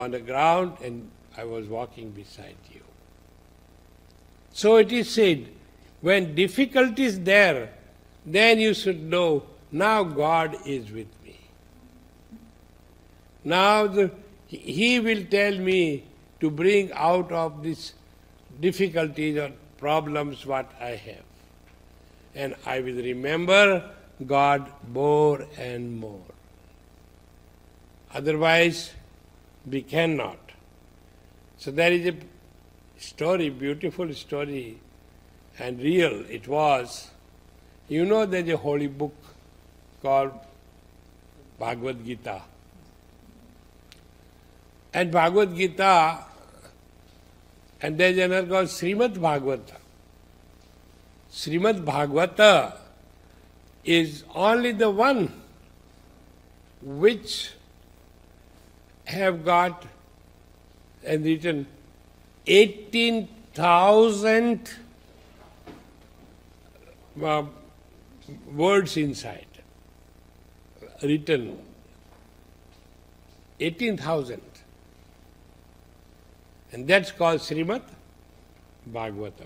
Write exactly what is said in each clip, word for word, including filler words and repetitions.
on the ground and I was walking beside you. So it is said, when difficulty is there, then you should know, now God is with me. Now the, He will tell me to bring out of this difficulties or problems what I have. And I will remember God more and more. Otherwise, we cannot. So there is a story, beautiful story, and real it was. You know there's a holy book called Bhagavad Gita. And Bhagavad Gita, and there's another called Srimad Bhagavata. Srimad Bhagavata is only the one which have got and written eighteen thousand uh, words inside. Written eighteen thousand. And that's called Srimad Bhagavatam.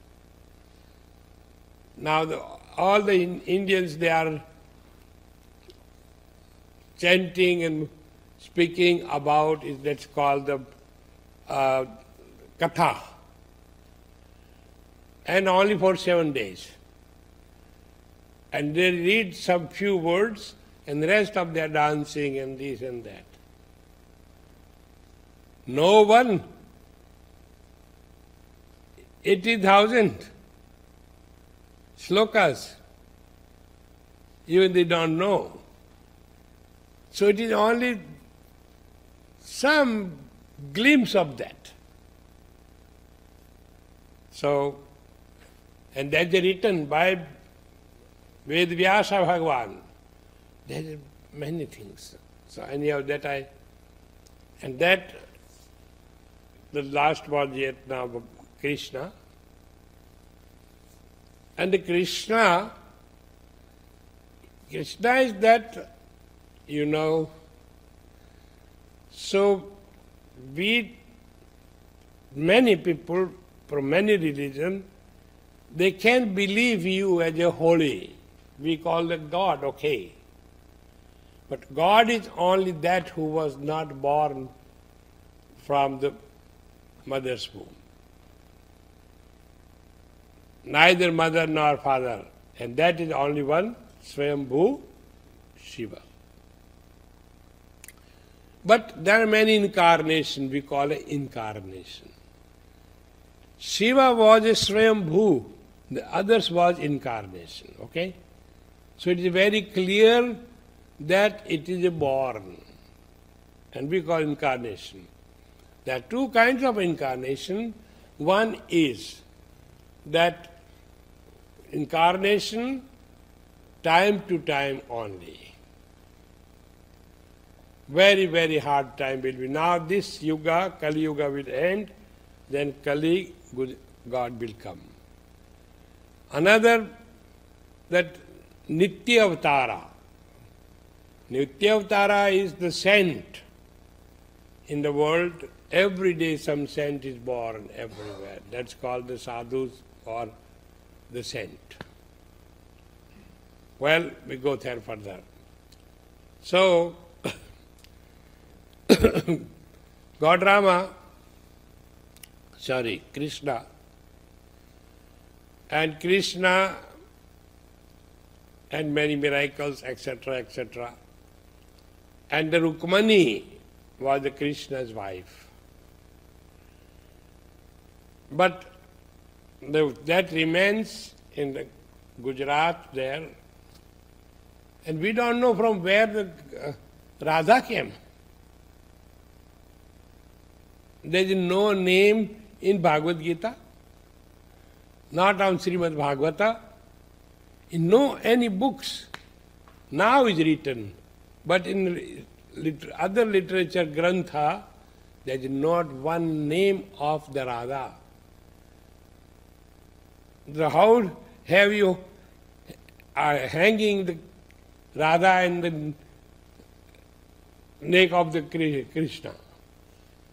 Now the, all the in Indians, they are chanting and speaking about it, that's called the uh, Katha. And only for seven days. And they read some few words and the rest of their dancing and this and that. No one, eighty thousand slokas, even they don't know. So it is only some glimpse of that. So, and that's written by Vedvyasa Bhagavan. There are many things. So anyhow, that I, and that, the last was yet now Krishna. And the Krishna, Krishna is that, you know, so we, many people from many religions, they can't believe you as a holy. We call that God, okay. But God is only that who was not born from the mother's womb. Neither mother nor father. And that is only one, Swayambhu Shiva. But there are many incarnations, we call it incarnation. Shiva was a Swayambhu, the others was incarnation, okay? So it is very clear that it is a born, and we call incarnation. There are two kinds of incarnation. One is that incarnation time to time only. Very, very hard time will be. Now this yuga, Kali Yuga will end, then Kali God will come. Another, that Nitya Avatara. Nitya Avatara is the saint in the world. Every day some saint is born everywhere. That's called the sadhus or the saint. Well, we go there further. So, God Rama, sorry, Krishna, and Krishna and many miracles, et cetera, et cetera. And the Rukmani was the Krishna's wife. But the, that remains in the Gujarat there, and we don't know from where the uh, Radha came. There is no name in Bhagavad Gita, not on Srimad Bhagavata, in no any books. Now is written, but in liter other literature, Grantha, there is not one name of the Radha. The, how have you uh, hanging the Radha in the neck of the Krishna?